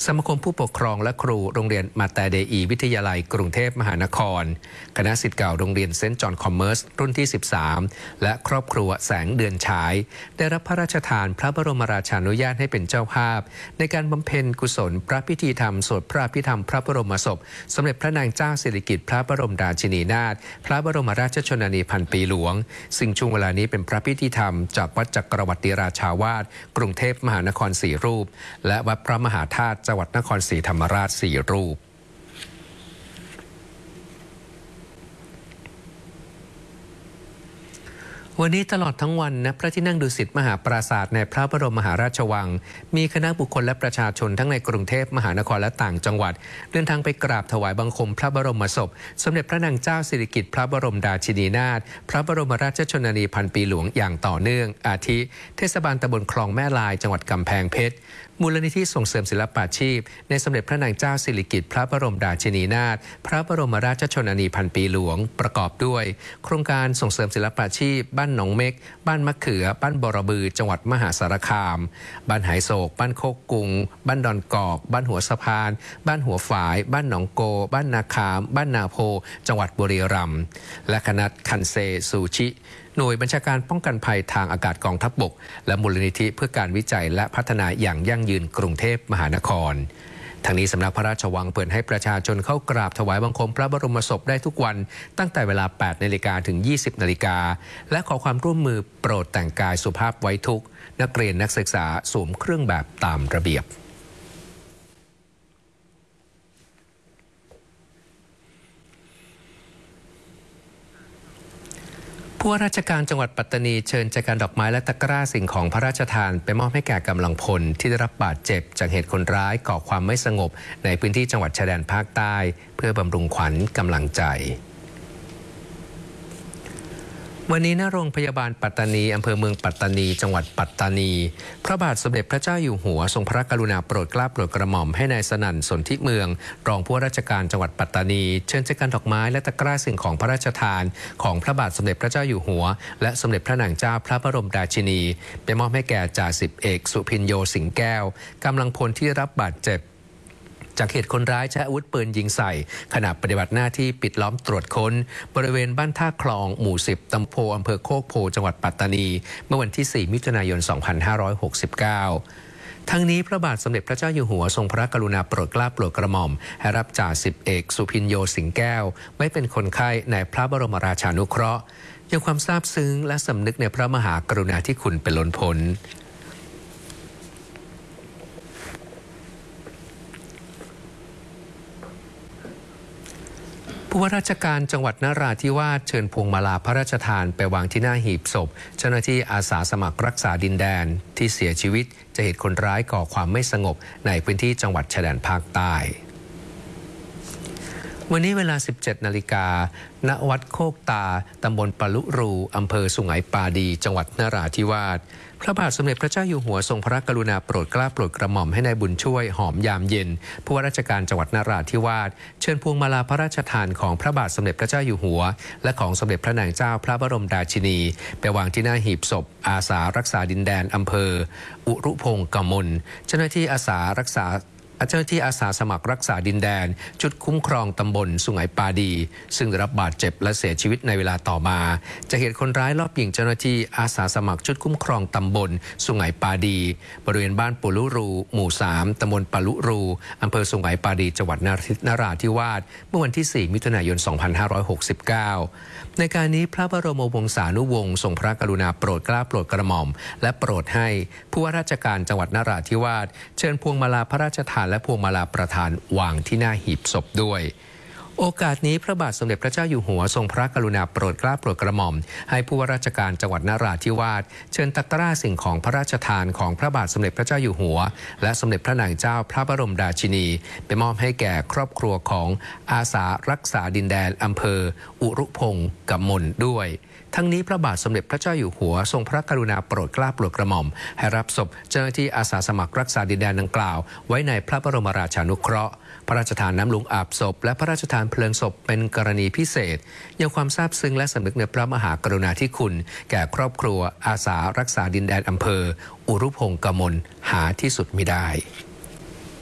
สมาคมผู้ปกครองและครูโรงเรียนมาตาเดอีวิทยาลัยกรุงเทพมหานครคณะศิษย์เก่าโรงเรียนเซนต์จอห์นคอมเมอร์สรุ่นที่ 13 และครอบครัวแสงเดือนฉายได้รับพระราชทานพระบรมราชานุญาตให้เป็นเจ้าภาพในการบำเพ็ญกุศลพระพิธีธรรมสวดพระพิธรรมพระบรมศพสมเด็จพระนางเจ้าสิริกิติ์พระบรมราชินีนาถพระบรมราชชนนีพันปีหลวงซึ่งช่วงเวลานี้เป็นพระพิธีธรรมจากวัดจักรวรรดิราชาวาสกรุงเทพมหานคร4 รูปและวัดพระมหาธาตุจังหวัดนครศรีธรรมราช4 รูปวันนี้ตลอดทั้งวันณพระที่นั่งดุสิตมหาปราสาทในพระบรมมหาราชวังมีคณะบุคคลและประชาชนทั้งในกรุงเทพมหานครและต่างจังหวัดเดินทางไปกราบถวายบังคมพระบรมศพสมเด็จพระนางเจ้าสิริกิติ์พระบรมราชินีนาถพระบรมราชชนนีพันปีหลวงอย่างต่อเนื่องอาทิเทศบาลตำบลคลองแม่ลายจังหวัดกำแพงเพชรมูลนิธิส่งเสริมศิลปาชีพในสมเด็จพระนางเจ้าสิริกิติ์พระบรมราชินีนาถพระบรมราชชนนีพันปีหลวงประกอบด้วยโครงการส่งเสริมศิลปาชีพบ้านหนองเม็กบ้านมะเขือบ้านบรบือจังหวัดมหาสารคามบ้านหายโศกบ้านโคกกุงบ้านดอนกอกบ้านหัวสะพานบ้านหัวฝายบ้านหนองโกบ้านนาคามบ้านนาโพจังหวัดบุรีรัมย์และคณะคันเซซูชิหน่วยบัญชาการป้องกันภัยทางอากาศกองทัพบกและมูลนิธิเพื่อการวิจัยและพัฒนาอย่างยั่งยืนกรุงเทพมหานครทางนี้สำนักพระราชวังเปิดให้ประชาชนเข้ากราบถวายบังคมพระบรมศพได้ทุกวันตั้งแต่เวลา 8 นาฬิกาถึง 20 นาฬิกาและขอความร่วมมือโปรดแต่งกายสุภาพไว้ทุกข์นักเรียนนักศึกษาสวมเครื่องแบบตามระเบียบผู้ว่าราชการจังหวัดปัตตานีเชิญแจกันดอกไม้และตะกร้าสิ่งของพระราชทานไปมอบให้แก่กำลังพลที่ได้รับบาดเจ็บจากเหตุคนร้ายก่อความไม่สงบในพื้นที่จังหวัดชายแดนภาคใต้เพื่อบำรุงขวัญกำลังใจวันนี้ณโรงพยาบาลปัตตานีอำเภอเมืองปัตตานีจังหวัดปัตตานีพระบาทสมเด็จพระเจ้าอยู่หัวทรงพระกรุณาโปรดเกล้าโปรดกระหม่อมให้นายสนั่นสนธิเมืองรองผู้ว่าราชการจังหวัดปัตตานีเชิญแจกันดอกไม้และตะกร้าสิ่งของพระราชทานของพระบาทสมเด็จพระเจ้าอยู่หัวและสมเด็จพระนางเจ้าพระบรมราชินีไปมอบให้แก่จ่าสิบเอกสุพินโยสิงห์แก้วกำลังพลที่รับบาดเจ็บจากเหตุคนร้ายใช้อาวุธปืนยิงใส่ขณะปฏิบัติหน้าที่ปิดล้อมตรวจค้นบริเวณบ้านท่าคลองหมู่ 10 ตำโพอำเภอโคกโพจังหวัดปัตตานีเมื่อวันที่ 4 มิถุนายน 2569 ทั้งนี้พระบาทสมเด็จพระเจ้าอยู่หัวทรงพระกรุณาโปรดเกล้าโปรดกระหม่อมให้รับจ่าสิบเอกสุพินโยสิงห์แก้วไว้เป็นคนไข้ในพระบรมราชานุเคราะห์ยังความซาบซึ้งและสำนึกในพระมหากรุณาธิคุณเป็นล้นพ้นผู้ว่าราชการจังหวัดนราธิวาสเชิญพวงมาลาพระราชทานไปวางที่หน้าหีบศพเจ้าหน้าที่อาสาสมัครรักษาดินแดนที่เสียชีวิตจากเหตุคนร้ายก่อความไม่สงบในพื้นที่จังหวัดชายแดนภาคใต้วันนี้เวลา 17 นาฬิกาณวัดโคกตาตำบลปะลุรูอำเภอสุไหงปาดีจังหวัดนราธิวาสพระบาทสมเด็จพระเจ้าอยู่หัวทรงพระกรุณาโปรดเกล้าโปรดกระหม่อมให้นายบุญช่วยหอมยามเย็นผู้ว่าราชการจังหวัดนราธิวาสเชิญพวงมาลาพระราชทานของพระบาทสมเด็จพระเจ้าอยู่หัวและของสมเด็จพระนางเจ้าพระบรมราชินีไปวางที่หน้าหีบศพอาสารักษาดินแดนอำเภออุรุพงศ์กมลเจ้าหน้าที่อาสาสมัครรักษาดินแดนจุดคุ้มครองตำบลสุไหงปาดีซึ่งได้รับบาดเจ็บและเสียชีวิตในเวลาต่อมาจากเหตุคนร้ายลอบยิงเจ้าหน้าที่อาสาสมัครชุดคุ้มครองตำบลสุไหงปาดีบริเวณบ้านปุลุรูหมู่ 3 ตำบลปะลุรูอำเภอสุไหงปาดีจังหวัดนราธิวาสเมื่อวันที่ 4 มิถุนายน 2569ในการนี้พระบรมวงศานุวงศ์ทรงพระกรุณาโปรดเกล้าโปรดกระหม่อมและโปรดให้ผู้ว่าราชการจังหวัดนราธิวาสเชิญพวงมาลาพระราชทานและพวงมาลาประธานวางที่หน้าหีบศพด้วยโอกาสนี้พระบาทสมเด็จพระเจ้าอยู่หัวทรงพระกรุณาโปรดเกล้าโปรดกระหม่อมให้ผู้ว่าราชการจังหวัดนราธิวาสเชิญตะกร้าสิ่งของพระราชทานของพระบาทสมเด็จพระเจ้าอยู่หัวและสมเด็จพระนางเจ้าพระบรมราชินีไปมอบให้แก่ครอบครัวของอาสารักษาดินแดนอำเภออุรุพงศ์กมลด้วยทั้งนี้พระบาทสมเด็จพระเจ้าอยู่หัวทรงพระกรุณาโปรดเกล้าโปรดกระหม่อมให้รับศพเจ้าหน้าที่อาสาสมัครรักษาดินแดนดังกล่าวไว้ในพระบรมราชานุเคราะห์พระราชทานน้ำหลวงอาบศพและพระราชทานเพลิงศพเป็นกรณีพิเศษยังความซาบซึ้งและสำนึกในพระมหากรุณาธิคุณแก่ครอบครัวอาสารักษาดินแดนอำเภออุรุพงศ์กมลหาที่สุดมิได้